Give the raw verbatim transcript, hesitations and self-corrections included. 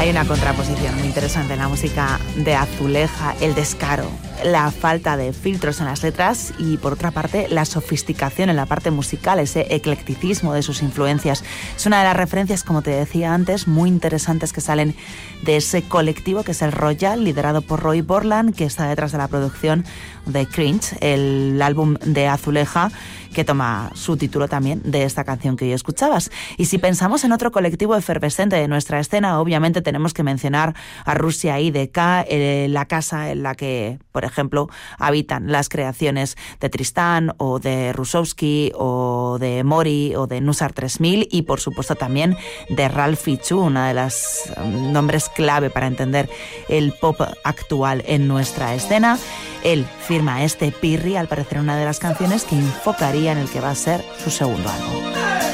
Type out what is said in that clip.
Hay una contraposición muy interesante en la música de Azuleja, el descaro, la falta de filtros en las letras y, por otra parte, la sofisticación en la parte musical, ese eclecticismo de sus influencias. Es una de las referencias, como te decía antes, muy interesantes que salen de ese colectivo que es el Royal, liderado por Roy Borland, que está detrás de la producción de Cringe, el álbum de Azuleja, que toma su título también de esta canción que hoy escuchabas. Y si pensamos en otro colectivo efervescente de nuestra escena, obviamente tenemos que mencionar a Rusia I D K, eh, la casa en la que, por ejemplo, habitan las creaciones de Tristán o de Rusowski o de Mori o de Nusar tres mil y, por supuesto, también de Ralph Fichu, una de las um, nombres clave para entender el pop actual en nuestra escena. Él firma este Pirri, al parecer una de las canciones que enfocaría en el que va a ser su segundo álbum.